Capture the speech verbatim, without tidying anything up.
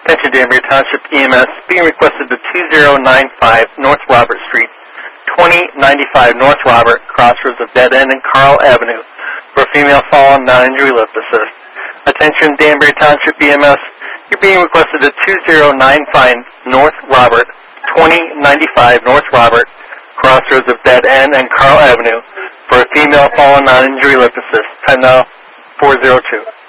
Attention Danbury Township E M S, being requested to two zero nine five North Robert Street, twenty ninety-five North Robert, crossroads of Dead End and Carl Avenue, for a female fallen non-injury lift assist. Attention Danbury Township E M S, you're being requested to two zero nine five North Robert, twenty ninety-five North Robert, crossroads of Dead End and Carl Avenue, for a female fallen non-injury lift assist. Time now, four zero two.